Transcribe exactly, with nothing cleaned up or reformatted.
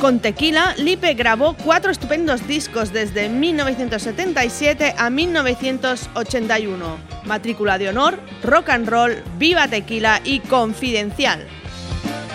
Con Tequila, Lipe grabó cuatro estupendos discos desde mil novecientos setenta y siete a mil novecientos ochenta y uno. Matrícula de honor, Rock and Roll, Viva Tequila y Confidencial.